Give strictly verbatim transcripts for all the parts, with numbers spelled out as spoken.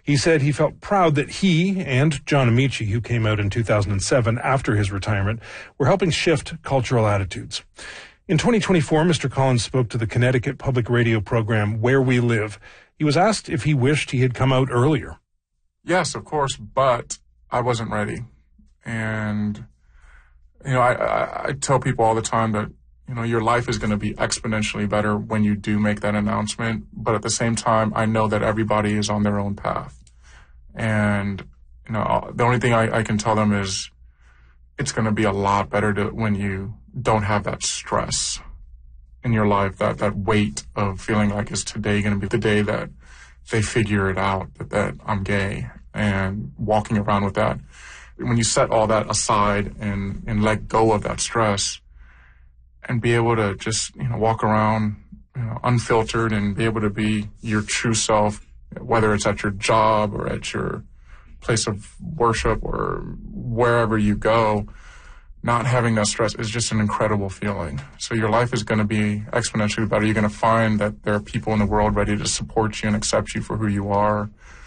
He said he felt proud that he and John Amici, who came out in two thousand seven after his retirement, were helping shift cultural attitudes. In twenty twenty-four, Mister Collins spoke to the Connecticut Public Radio program Where We Live. He was asked if he wished he had come out earlier. Yes, of course, but I wasn't ready. And, you know, I, I, I tell people all the time that, you know, your life is going to be exponentially better when you do make that announcement. But at the same time, I know that everybody is on their own path. And, you know, the only thing I, I can tell them is it's going to be a lot better to, when you don't have that stress in your life, that, that weight of feeling like, is today going to be the day that they figure it out, that, that I'm gay, and walking around with that. When you set all that aside and, and let go of that stress and be able to just, you know, walk around, you know, unfiltered and be able to be your true self, whether it's at your job or at your place of worship or wherever you go, not having that stress is just an incredible feeling. So your life is going to be exponentially better. You're going to find that there are people in the world ready to support you and accept you for who you are.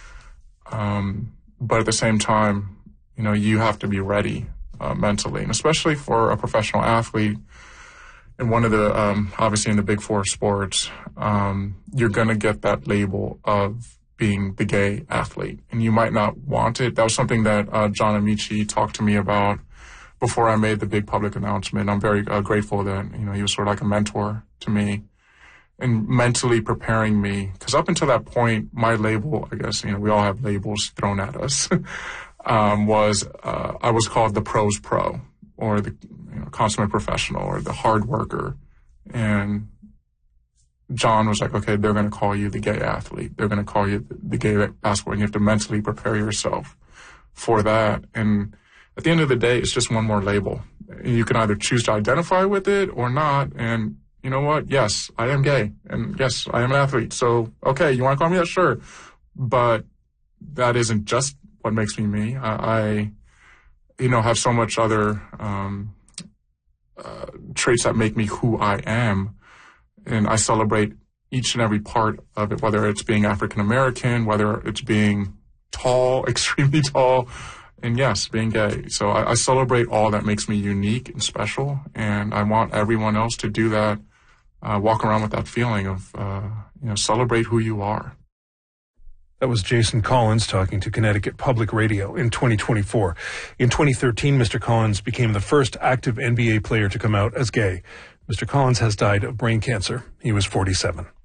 Um, but at the same time, you know, you have to be ready uh, mentally, and especially for a professional athlete. And one of the, um, obviously in the big four sports, um, you're going to get that label of being the gay athlete, and you might not want it. That was something that uh, John Amici talked to me about before I made the big public announcement. I'm very uh, grateful that, you know, he was sort of like a mentor to me and mentally preparing me. Because up until that point, my label, I guess, you know, we all have labels thrown at us, um, was uh, I was called the pros pro, or the, you know, consummate professional, or the hard worker. And John was like, okay, they're going to call you the gay athlete. They're going to call you the gay basketball, and you have to mentally prepare yourself for that. And at the end of the day, it's just one more label. You can either choose to identify with it or not. And you know what? Yes, I am gay. And yes, I am an athlete. So, okay, you want to call me that? Sure. But that isn't just what makes me me. I, I you know, have so much other um, uh, traits that make me who I am. And I celebrate each and every part of it, whether it's being African American, whether it's being tall, extremely tall, and yes, being gay. So I, I celebrate all that makes me unique and special, and I want everyone else to do that, uh, walk around with that feeling of, uh, you know, celebrate who you are. That was Jason Collins talking to Connecticut Public Radio in twenty twenty-four. In twenty thirteen, Mister Collins became the first active N B A player to come out as gay. Mister Collins has died of brain cancer. He was forty-seven.